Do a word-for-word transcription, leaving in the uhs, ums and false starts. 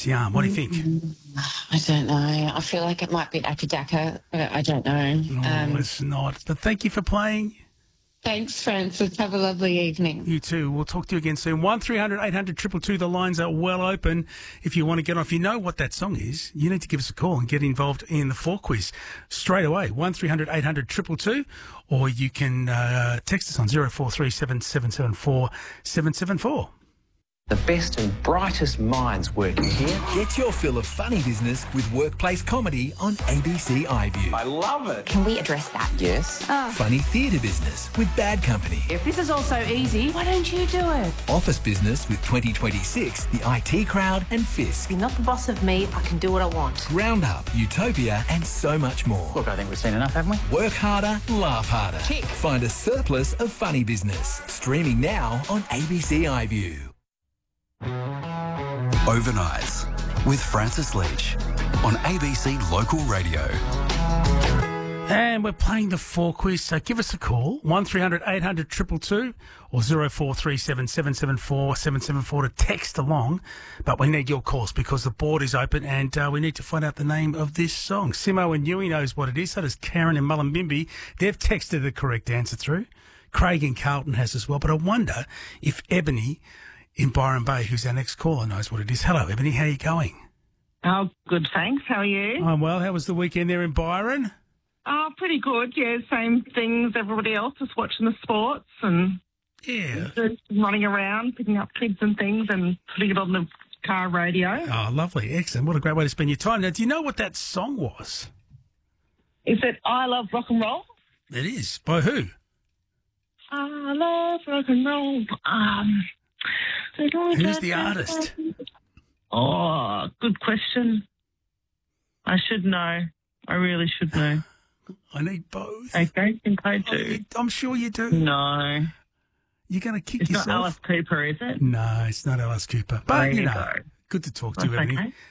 Sian, what do you think? I don't know. I feel like it might be Akka Daka, but I don't know. No, Um, it's not. But thank you for playing. thanks, Francis. Have a lovely evening. You too. We'll talk to you again soon. one three hundred eight hundred two two two. The lines are well open. If you want to get on, if you know what that song is, you need to give us a call and get involved in the four quiz straight away. one three hundred eight hundred two two two. Or you can uh, text us on zero four three seven seven seven four seven seven four. The best and brightest minds working here. Get your fill of funny business with workplace comedy on A B C iView. I love it. Can we address that? Yes. Funny theatre business with Bad Company. If this is all so easy, why don't you do it? Office business with twenty twenty-six, the I T Crowd and Fisk. You're not the boss of me. I can do what I want. Roundup, Utopia and so much more. Look, I think we've seen enough, haven't we? Work harder, laugh harder. Tick. Find a surplus of funny business. Streaming now on A B C iView. Overnights with Francis Leach on A B C Local Radio. And we're playing the four quiz, so give us a call, one three hundred eight hundred two two two or zero four three seven seven seven four seven seven four to text along. But we need your calls because the board is open and uh, we need to find out the name of this song. Simo and Yui knows what it is, so does Karen and Mullumbimby. They've texted the correct answer through. Craig and Carlton has as well, but I wonder if Ebony in Byron Bay, who's our next caller, knows what it is. Hello, Ebony. How are you going? Oh, good, thanks. How are you? I'm well. How was the weekend there in Byron? Oh, pretty good, yeah. Same thing as everybody else, just watching the sports and Yeah. just running around, picking up kids and things and putting it on the car radio. Oh, lovely. Excellent. What a great way to spend your time. Now, do you know what that song was? Is it I Love Rock and Roll? It is. By who? I love rock and roll. Um, Who's the artist? Oh, good question. I should know. I really should know. I need both. I don't think I Oh, do. you- I'm sure you do. No. You're going to kick It's yourself. not Alice Cooper, is it? No, it's not Alice Cooper. But, There you you know, go. good to talk to That's you, Ebony. okay.